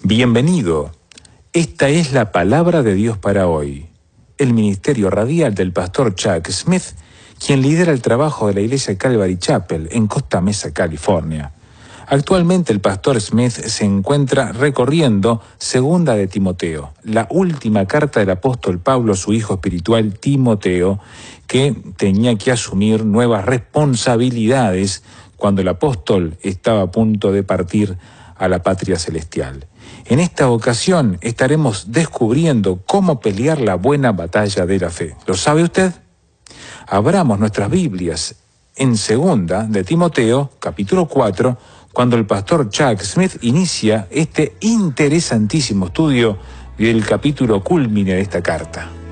Bienvenido. Esta es la palabra de Dios para hoy. El ministerio radial del pastor Chuck Smith, quien lidera el trabajo de la iglesia Calvary Chapel en Costa Mesa, California. Actualmente el pastor Smith se encuentra recorriendo Segunda de Timoteo, la última carta del apóstol Pablo a su hijo espiritual Timoteo, que tenía que asumir nuevas responsabilidades cuando el apóstol estaba a punto de partir a la patria celestial. En esta ocasión estaremos descubriendo cómo pelear la buena batalla de la fe. ¿Lo sabe usted? Abramos nuestras Biblias en Segunda de Timoteo, capítulo 4, cuando el pastor Chuck Smith inicia este interesantísimo estudio del capítulo cúlmine de esta carta.